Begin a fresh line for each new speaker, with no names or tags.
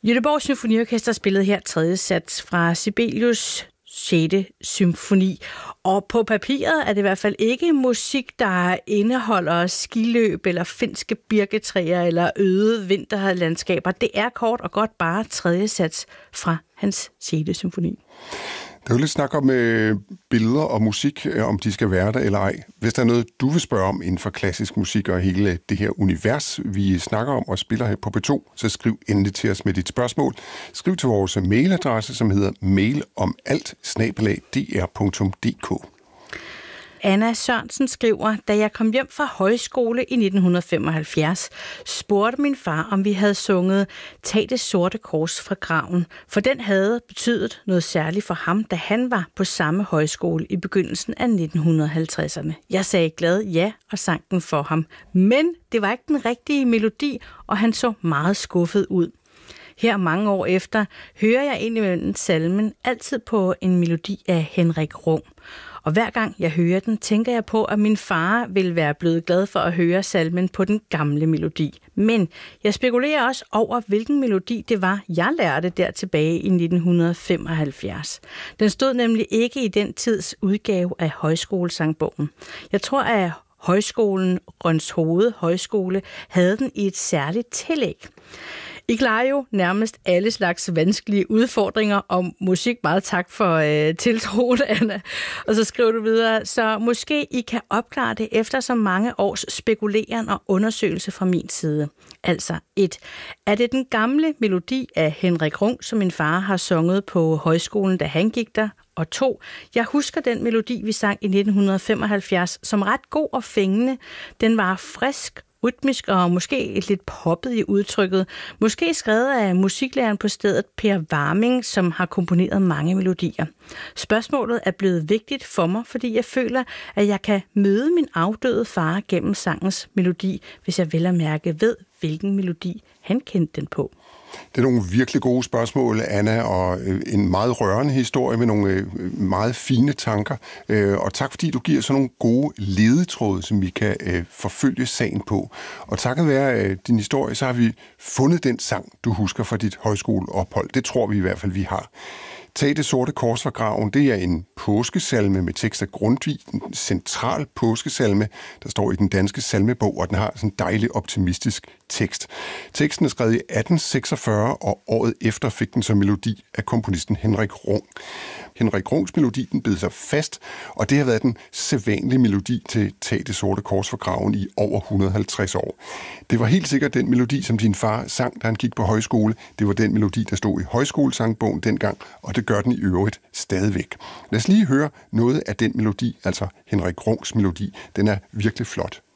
Göteborgs Symfoniorkester spillede her tredje sats fra Sibelius 6. symfoni. Og på papiret er det i hvert fald ikke musik, der indeholder skiløb eller finske birketræer eller øde vinterlandskaber. Det er kort og godt bare tredje sats fra hans 6. symfoni.
Der er jo lidt snak om billeder og musik, om de skal være der eller ej. Hvis der er noget, du vil spørge om inden for klassisk musik og hele det her univers, vi snakker om og spiller her på P2, så skriv endelig til os med dit spørgsmål. Skriv til vores mailadresse, som hedder mailomalt@dr.dk.
Anna Sørensen skriver, da jeg kom hjem fra højskole i 1975, spurgte min far, om vi havde sunget Tag det sorte kors fra graven, for den havde betydet noget særligt for ham, da han var på samme højskole i begyndelsen af 1950'erne. Jeg sagde glad ja og sang den for ham, men det var ikke den rigtige melodi, og han så meget skuffet ud. Her mange år efter hører jeg indimellem salmen altid på en melodi af Henrik Rung. Og hver gang jeg hører den, tænker jeg på, at min far ville være blevet glad for at høre salmen på den gamle melodi. Men jeg spekulerer også over, hvilken melodi det var, jeg lærte der tilbage i 1975. Den stod nemlig ikke i den tids udgave af højskolesangbogen. Jeg tror, at højskolen Rønshoved Højskole havde den i et særligt tillæg. I klarer jo nærmest alle slags vanskelige udfordringer om musik. Meget tak for tiltroen, Anna. Og så skriver du videre, så måske I kan opklare det efter så mange års spekuleren og undersøgelse fra min side. Altså 1. Er det den gamle melodi af Henrik Rung, som min far har sunget på højskolen, da han gik der? Og 2. Jeg husker den melodi, vi sang i 1975, som ret god og fængende. Den var frisk, rytmisk og måske lidt poppet i udtrykket. Måske skrevet af musiklæreren på stedet Per Warming, som har komponeret mange melodier. Spørgsmålet er blevet vigtigt for mig, fordi jeg føler, at jeg kan møde min afdøde far gennem sangens melodi, hvis jeg vel at mærke ved, hvilken melodi han kendte den på.
Det er nogle virkelig gode spørgsmål, Anna, og en meget rørende historie med nogle meget fine tanker. Og tak fordi du giver sådan nogle gode ledetråde, som vi kan forfølge sagen på. Og takket være din historie, så har vi fundet den sang, du husker fra dit højskoleophold. Det tror vi i hvert fald, vi har. Tag det sorte kors fra graven, det er en påskesalme med tekst af Grundtvig, en central påskesalme, der står i den danske salmebog, og den har sådan en dejlig optimistisk tekst. Teksten er skrevet i 1846, og året efter fik den som melodi af komponisten Henrik Rung. Henrik Rungs melodi, den bed sig fast, og det har været den sædvanlige melodi til Tag det sorte kors fra graven i over 150 år. Det var helt sikkert den melodi, som din far sang, da han gik på højskole. Det var den melodi, der stod i højskolesangbogen dengang, og det gør den i øvrigt stadigvæk. Lad os lige høre noget af den melodi, altså Henrik Rungs melodi. Den er virkelig flot.